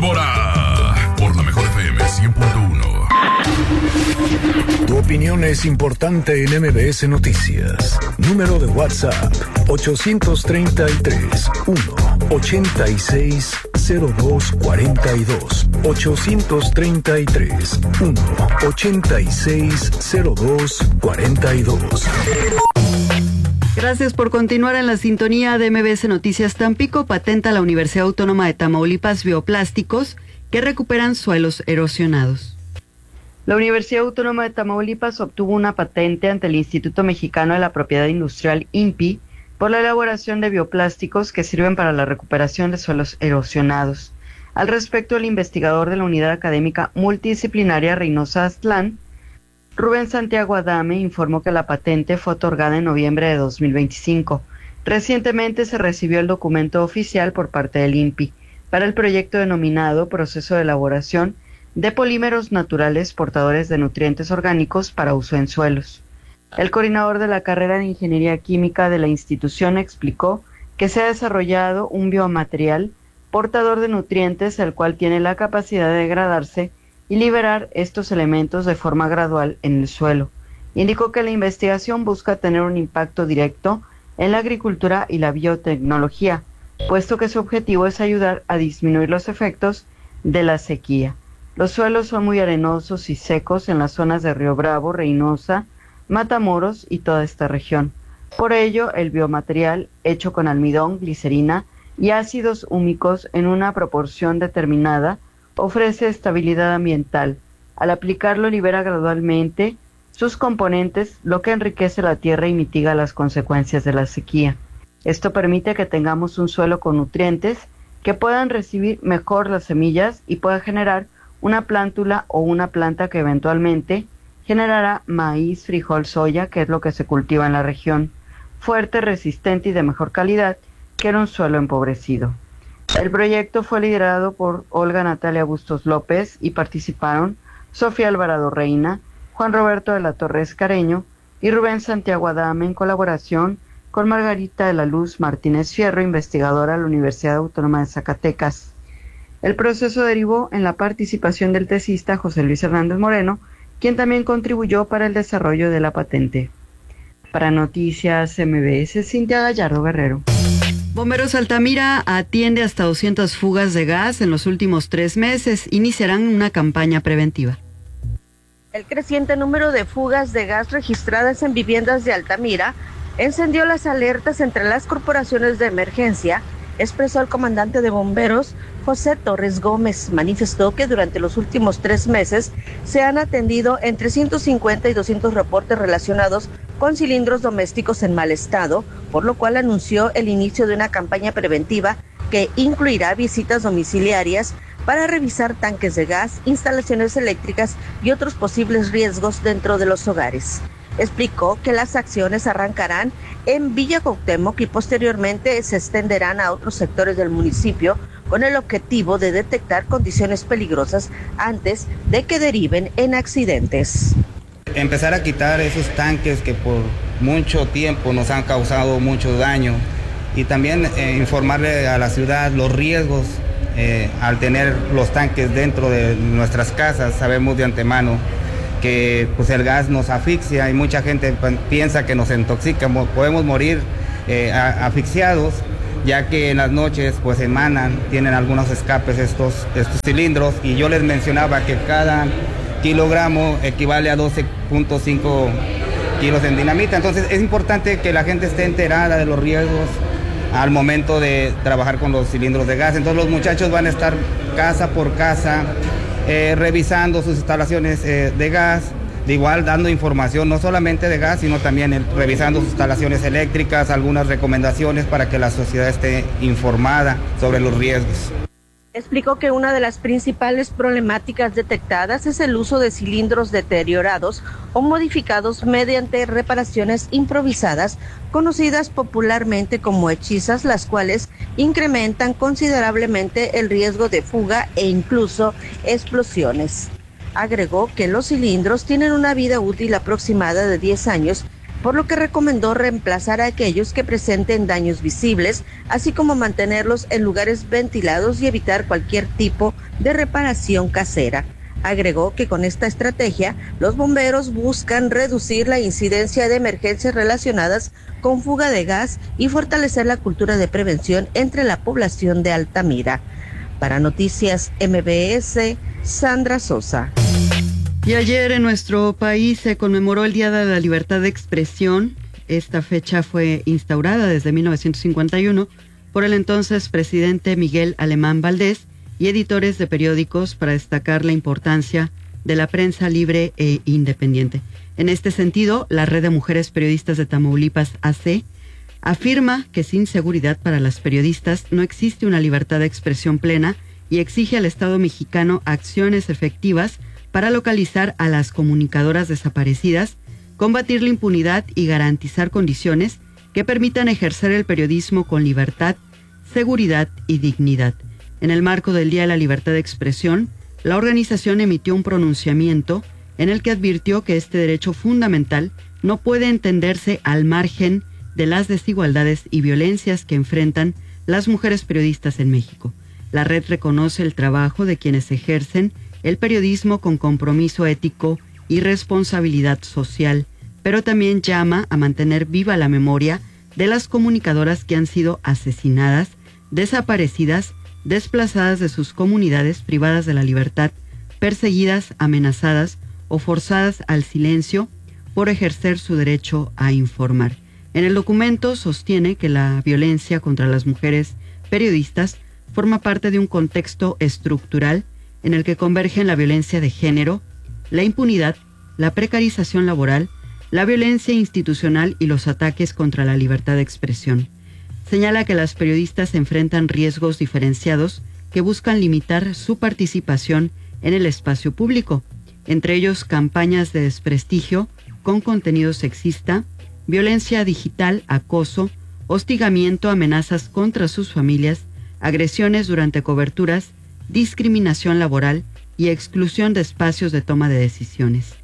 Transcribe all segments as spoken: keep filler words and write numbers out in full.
Pólvora por la mejor F M cien punto uno. Tu opinión es importante en M B S Noticias. Número de WhatsApp ocho tres tres, uno, ocho seis, cero dos cuatro dos. ocho tres tres, uno, ocho seis, cero dos cuatro dos. Gracias por continuar en la sintonía de M B S Noticias. Tampico patenta la Universidad Autónoma de Tamaulipas bioplásticos que recuperan suelos erosionados. La Universidad Autónoma de Tamaulipas obtuvo una patente ante el Instituto Mexicano de la Propiedad Industrial, I N P I, por la elaboración de bioplásticos que sirven para la recuperación de suelos erosionados. Al respecto, el investigador de la Unidad Académica Multidisciplinaria Reynosa Aztlán, Rubén Santiago Adame, informó que la patente fue otorgada en noviembre de dos mil veinticinco. Recientemente se recibió el documento oficial por parte del I N P I para el proyecto denominado Proceso de Elaboración de Polímeros Naturales Portadores de Nutrientes Orgánicos para Uso en Suelos. El coordinador de la carrera de Ingeniería Química de la institución explicó que se ha desarrollado un biomaterial portador de nutrientes, el cual tiene la capacidad de degradarse y liberar estos elementos de forma gradual en el suelo. Indicó que la investigación busca tener un impacto directo en la agricultura y la biotecnología, puesto que su objetivo es ayudar a disminuir los efectos de la sequía. Los suelos son muy arenosos y secos en las zonas de Río Bravo, Reynosa, Matamoros y toda esta región. Por ello, el biomaterial, hecho con almidón, glicerina y ácidos húmicos en una proporción determinada, ofrece estabilidad ambiental. Al aplicarlo libera gradualmente sus componentes, lo que enriquece la tierra y mitiga las consecuencias de la sequía. Esto permite que tengamos un suelo con nutrientes que puedan recibir mejor las semillas y pueda generar una plántula o una planta que eventualmente generará maíz, frijol, soya, que es lo que se cultiva en la región, fuerte, resistente y de mejor calidad que en un suelo empobrecido. El proyecto fue liderado por Olga Natalia Bustos López y participaron Sofía Alvarado Reina, Juan Roberto de la Torre Escareño y Rubén Santiago Adame, en colaboración con Margarita de la Luz Martínez Fierro, investigadora de la Universidad Autónoma de Zacatecas. El proceso derivó en la participación del tesista José Luis Hernández Moreno, quien también contribuyó para el desarrollo de la patente. Para Noticias M B S, Cintia Gallardo Guerrero. Bomberos Altamira atiende hasta doscientas fugas de gas en los últimos tres meses. Iniciarán una campaña preventiva. El creciente número de fugas de gas registradas en viviendas de Altamira encendió las alertas entre las corporaciones de emergencia, expresó el comandante de bomberos, José Torres Gómez. Manifestó que durante los últimos tres meses se han atendido entre ciento cincuenta y doscientos reportes relacionados con cilindros domésticos en mal estado, por lo cual anunció el inicio de una campaña preventiva que incluirá visitas domiciliarias para revisar tanques de gas, instalaciones eléctricas y otros posibles riesgos dentro de los hogares. Explicó que las acciones arrancarán en Villa Cuauhtémoc y posteriormente se extenderán a otros sectores del municipio con el objetivo de detectar condiciones peligrosas antes de que deriven en accidentes. Empezar a quitar esos tanques que por mucho tiempo nos han causado mucho daño y también eh, informarle a la ciudad los riesgos eh, al tener los tanques dentro de nuestras casas. Sabemos de antemano que pues el gas nos asfixia y mucha gente piensa que nos intoxica, podemos morir eh, asfixiados, ya que en las noches pues emanan, tienen algunos escapes estos, estos cilindros, y yo les mencionaba que cada kilogramo equivale a doce punto cinco kilos en dinamita. Entonces es importante que la gente esté enterada de los riesgos al momento de trabajar con los cilindros de gas. Entonces los muchachos van a estar casa por casa eh, revisando sus instalaciones eh, de gas, de igual dando información no solamente de gas, sino también el, revisando sus instalaciones eléctricas, algunas recomendaciones para que la sociedad esté informada sobre los riesgos. Explicó que una de las principales problemáticas detectadas es el uso de cilindros deteriorados o modificados mediante reparaciones improvisadas, conocidas popularmente como hechizas, las cuales incrementan considerablemente el riesgo de fuga e incluso explosiones. Agregó que los cilindros tienen una vida útil aproximada de diez años, por lo que recomendó reemplazar a aquellos que presenten daños visibles, así como mantenerlos en lugares ventilados y evitar cualquier tipo de reparación casera. Agregó que con esta estrategia, los bomberos buscan reducir la incidencia de emergencias relacionadas con fuga de gas y fortalecer la cultura de prevención entre la población de Altamira. Para Noticias M B S, Sandra Sosa. Y ayer en nuestro país se conmemoró el Día de la Libertad de Expresión. Esta fecha fue instaurada desde mil novecientos cincuenta y uno por el entonces presidente Miguel Alemán Valdés y editores de periódicos para destacar la importancia de la prensa libre e independiente. En este sentido, la Red de Mujeres Periodistas de Tamaulipas, A C, afirma que sin seguridad para las periodistas no existe una libertad de expresión plena y exige al Estado mexicano acciones efectivas para localizar a las comunicadoras desaparecidas, combatir la impunidad y garantizar condiciones que permitan ejercer el periodismo con libertad, seguridad y dignidad. En el marco del Día de la Libertad de Expresión, la organización emitió un pronunciamiento en el que advirtió que este derecho fundamental no puede entenderse al margen de las desigualdades y violencias que enfrentan las mujeres periodistas en México. La red reconoce el trabajo de quienes ejercen el periodismo con compromiso ético y responsabilidad social, pero también llama a mantener viva la memoria de las comunicadoras que han sido asesinadas, desaparecidas, desplazadas de sus comunidades, privadas de la libertad, perseguidas, amenazadas o forzadas al silencio por ejercer su derecho a informar. En el documento sostiene que la violencia contra las mujeres periodistas forma parte de un contexto estructural en el que convergen la violencia de género, la impunidad, la precarización laboral, la violencia institucional y los ataques contra la libertad de expresión. Señala que las periodistas enfrentan riesgos diferenciados que buscan limitar su participación en el espacio público, entre ellos campañas de desprestigio con contenido sexista, violencia digital, acoso, hostigamiento, amenazas contra sus familias, agresiones durante coberturas, discriminación laboral y exclusión de espacios de toma de decisiones.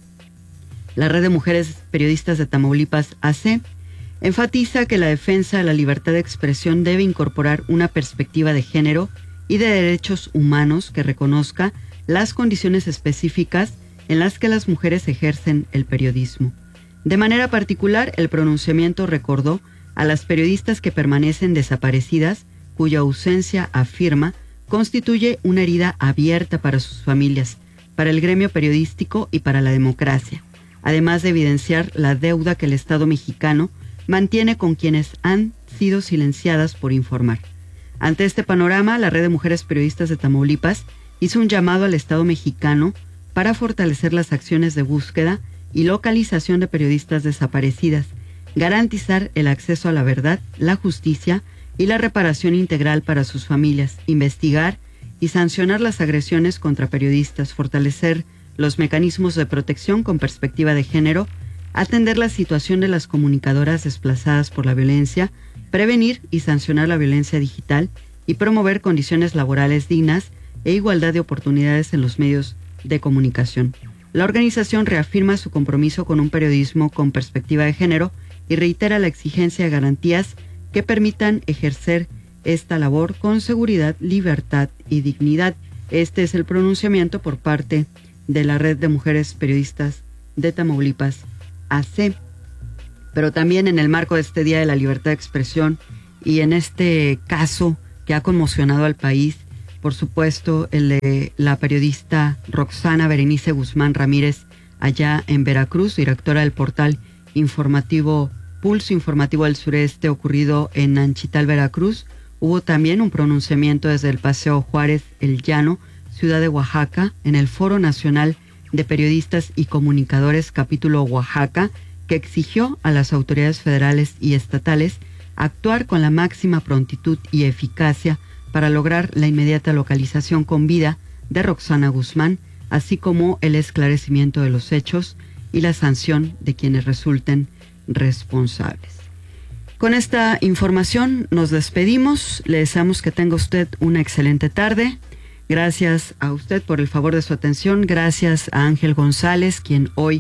La Red de Mujeres Periodistas de Tamaulipas, A C, enfatiza que la defensa de la libertad de expresión debe incorporar una perspectiva de género y de derechos humanos que reconozca las condiciones específicas en las que las mujeres ejercen el periodismo. De manera particular, el pronunciamiento recordó a las periodistas que permanecen desaparecidas, cuya ausencia, afirma, constituye una herida abierta para sus familias, para el gremio periodístico y para la democracia, además de evidenciar la deuda que el Estado mexicano mantiene con quienes han sido silenciadas por informar. Ante este panorama, la Red de Mujeres Periodistas de Tamaulipas hizo un llamado al Estado mexicano para fortalecer las acciones de búsqueda y localización de periodistas desaparecidas, garantizar el acceso a la verdad, la justicia y la reparación integral para sus familias, investigar y sancionar las agresiones contra periodistas, fortalecer los mecanismos de protección con perspectiva de género, atender la situación de las comunicadoras desplazadas por la violencia, prevenir y sancionar la violencia digital y promover condiciones laborales dignas e igualdad de oportunidades en los medios de comunicación. La organización reafirma su compromiso con un periodismo con perspectiva de género y reitera la exigencia de garantías que permitan ejercer esta labor con seguridad, libertad y dignidad. Este es el pronunciamiento por parte de la Red de Mujeres Periodistas de Tamaulipas, A C. Pero también en el marco de este Día de la Libertad de Expresión y en este caso que ha conmocionado al país, por supuesto, el de la periodista Roxana Berenice Guzmán Ramírez, allá en Veracruz, directora del portal informativo Pulso Informativo del Sureste, ocurrido en Nanchital, Veracruz. Hubo también un pronunciamiento desde el Paseo Juárez, El Llano, ciudad de Oaxaca, en el Foro Nacional de Periodistas y Comunicadores, capítulo Oaxaca, que exigió a las autoridades federales y estatales actuar con la máxima prontitud y eficacia para lograr la inmediata localización con vida de Roxana Guzmán, así como el esclarecimiento de los hechos y la sanción de quienes resulten responsables. Con esta información nos despedimos. Le deseamos que tenga usted una excelente tarde. Gracias a usted por el favor de su atención. Gracias a Ángel González, quien hoy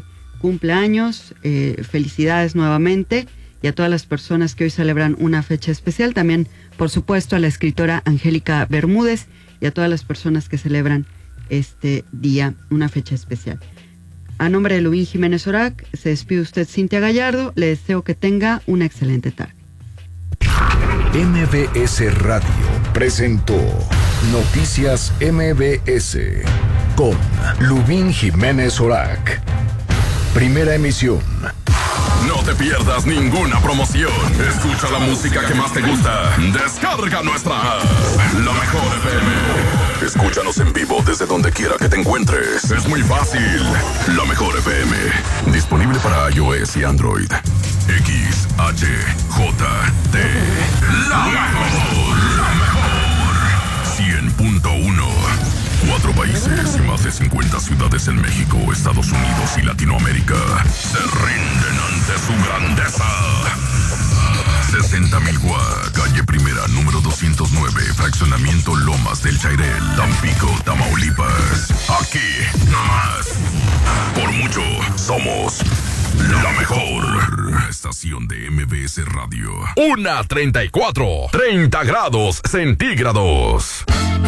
cumpleaños, eh, felicidades nuevamente, y a todas las personas que hoy celebran una fecha especial, también por supuesto a la escritora Angélica Bermúdez y a todas las personas que celebran este día, una fecha especial. A nombre de Lubín Jiménez Orac, se despide usted, Cintia Gallardo, le deseo que tenga una excelente tarde. M B S Radio presentó Noticias M B S con Lubín Jiménez Orac. Primera emisión. No te pierdas ninguna promoción. Escucha la música que más te gusta. Descarga nuestra app, La Mejor F M. Escúchanos en vivo desde donde quiera que te encuentres. Es muy fácil. La Mejor F M. Disponible para iOS y Android. X, H, J, T. La Mejor. La Mejor. cien punto uno. Cuatro países y más de cincuenta ciudades en México, Estados Unidos y Latinoamérica se rinden ante su grandeza. sesenta mil Gua, calle Primera, número doscientos nueve, fraccionamiento Lomas del Chairel, Tampico, Tamaulipas. Aquí, más. Por mucho, somos la mejor estación de M B S Radio. Una treinta y cuatro, treinta grados centígrados.